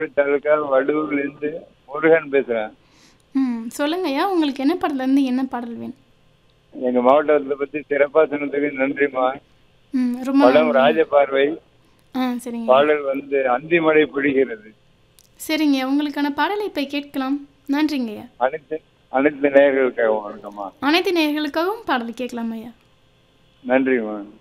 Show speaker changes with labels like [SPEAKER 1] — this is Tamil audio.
[SPEAKER 1] தாலுக்கா வடுவூர்லேருந்து முருகன் பேசுறேன்.
[SPEAKER 2] சொல்லுங்க ஐயா. உங்களுக்கு என்ன பாடலேருந்து என்ன பாடல் வேணும்?
[SPEAKER 1] எங்க மாவட்டத்தை பத்தி சிறப்பா சொன்னதுக்கு நன்றிம்மா.
[SPEAKER 2] ரொம்ப
[SPEAKER 1] படம்
[SPEAKER 2] நன்றி.
[SPEAKER 1] ராஜபார்வை.
[SPEAKER 2] சரிங்க ஐயா.
[SPEAKER 1] பாடல் அந்திமழை பொழிகிறது.
[SPEAKER 2] சரிங்க. உங்களுக்கான பாடலை இப்போ கேட்கலாம். நன்றிங்க ஐயா.
[SPEAKER 1] அனைத்து அனைத்து நேயர்களுக்காக வணக்கம்மா.
[SPEAKER 2] அனைத்து நேயர்களுக்காகவும் பாடல் கேட்கலாம் ஐயா.
[SPEAKER 1] நன்றிம்மா.